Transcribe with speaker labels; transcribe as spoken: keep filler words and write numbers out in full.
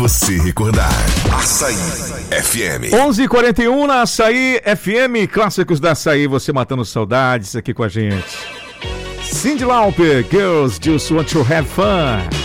Speaker 1: Você recordar. Açaí F M.
Speaker 2: onze e quarenta e um na Açaí F M. Clássicos da Açaí. Você matando saudades aqui com a gente. Cyndi Lauper, Girls Just Want to Have Fun.